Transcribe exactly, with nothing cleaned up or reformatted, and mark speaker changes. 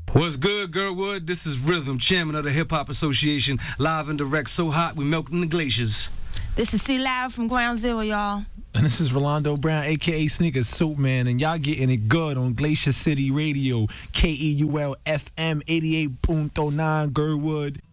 Speaker 1: What's good, Girlwood? This is Rhythm, chairman of the Hip Hop Association, live and direct, so hot we melting the glaciers.
Speaker 2: This is C Loud from Ground Zero, y'all.
Speaker 3: And this is Rolando Brown, a k a. Sneaker Soup Man, and y'all getting it good on Glacier City Radio, K E U L F M eighty-eight point nine, Girlwood.